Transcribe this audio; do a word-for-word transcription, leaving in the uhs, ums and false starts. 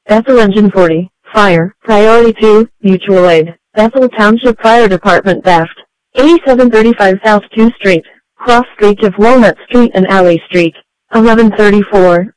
Bethel Engine forty, Fire, Priority two, Mutual Aid, Bethel Township Fire Department theft. eighty-seven thirty-five South two Street, cross streets of Walnut Street and Alley Street. eleven thirty-four,